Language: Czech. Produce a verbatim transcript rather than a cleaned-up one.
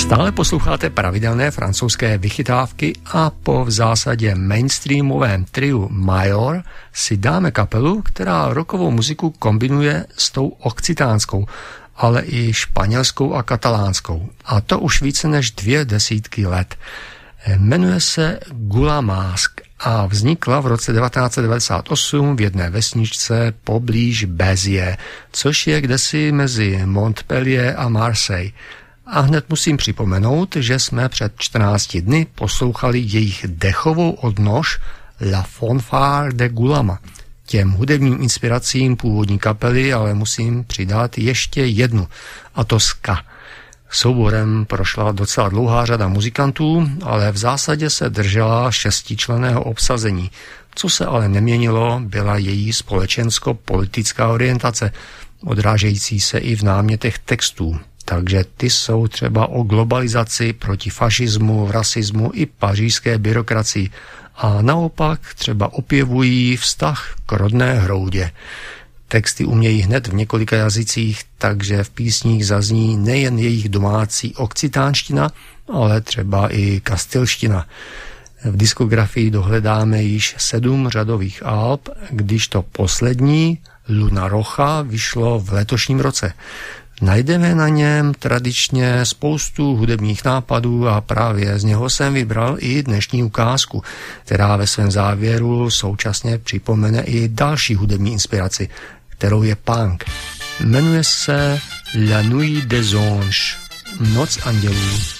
Stále posloucháte pravidelné francouzské vychytávky a po v zásadě mainstreamovém triu Major si dáme kapelu, která rockovou muziku kombinuje s tou okcitánskou, ale i španělskou a katalánskou. A to už více než dvě desítky let. Jmenuje se Gula Mask a vznikla v roce devatenáct set devadesát osm v jedné vesničce poblíž Béziers, což je kdesi mezi Montpellier a Marseille. A hned musím připomenout, že jsme před čtrnácti dny poslouchali jejich dechovou odnož La Fanfare de Gulama. Těm hudebním inspiracím původní kapely ale musím přidat ještě jednu, a to ska. Souborem prošla docela dlouhá řada muzikantů, ale v zásadě se držela šestičlenného obsazení. Co se ale neměnilo, byla její společensko-politická orientace, odrážející se i v námětech textů. Takže ty jsou třeba o globalizaci, proti fašismu, rasismu i pařížské byrokracii. A naopak třeba opěvují vztah k rodné hroudě. Texty umějí hned v několika jazycích, takže v písních zazní nejen jejich domácí okcitánština, ale třeba i kastilština. V diskografii dohledáme již sedm řadových alb, když to poslední, Luna Roja, vyšlo v letošním roce. Najdeme na něm tradičně spoustu hudebních nápadů a právě z něho jsem vybral i dnešní ukázku, která ve svém závěru současně připomene i další hudební inspiraci, kterou je punk. Jmenuje se La Nuit des Anges, Noc andělů.